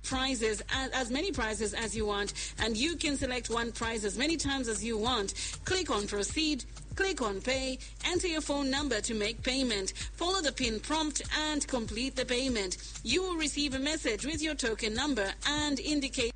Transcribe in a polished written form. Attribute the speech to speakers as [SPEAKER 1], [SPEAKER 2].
[SPEAKER 1] prizes, as many prizes as you want, and you can select one prize as many times as you want. Click on proceed, click on pay, enter your phone number to make payment, follow the PIN prompt and complete the payment. You will receive a message with your token number and indicate